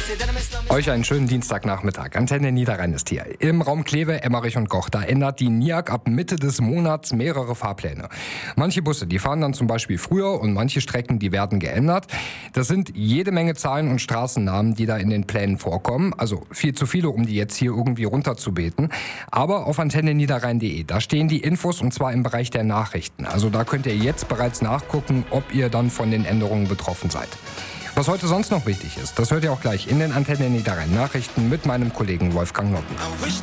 Euch einen schönen Dienstagnachmittag. Antenne Niederrhein ist hier. Im Raum Kleve, Emmerich und Goch, da ändert die NIAG ab Mitte des Monats mehrere Fahrpläne. Manche Busse, die fahren dann zum Beispiel früher und manche Strecken, die werden geändert. Das sind jede Menge Zahlen und Straßennamen, die da in den Plänen vorkommen. Also viel zu viele, um die jetzt hier irgendwie runterzubeten. Aber auf antenneniederrhein.de, da stehen die Infos und zwar im Bereich der Nachrichten. Also da könnt ihr jetzt bereits nachgucken, ob ihr dann von den Änderungen betroffen seid. Was heute sonst noch wichtig ist, das hört ihr auch gleich in den Antenne Niederrhein Nachrichten mit meinem Kollegen Wolfgang Notten.